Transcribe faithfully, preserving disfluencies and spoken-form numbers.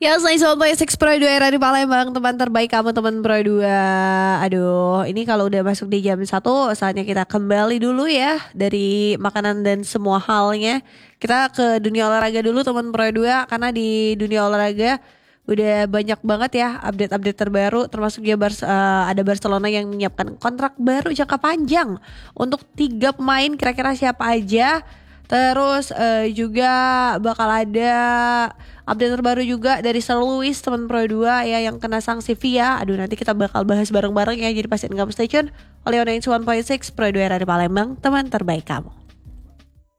Ya, selain Sobat Enam Pro dua era di Palembang, teman terbaik kamu teman Pro dua. Aduh, ini kalau udah masuk di jam satu, saatnya kita kembali dulu ya dari makanan dan semua halnya. Kita ke dunia olahraga dulu teman Pro dua, karena di dunia olahraga udah banyak banget ya update-update terbaru, termasuk ya Bar- eh, ada Barcelona yang menyiapkan kontrak baru jangka panjang untuk tiga pemain. Kira-kira siapa aja? Terus eh, juga bakal ada update terbaru juga dari Sir Lewis teman Pro dua ya yang kena sanksi V I A. Aduh, nanti kita bakal bahas bareng-bareng ya. Jadi pastiin kamu stay tune oleh One Station Pro dua era di Palembang, teman terbaik kamu.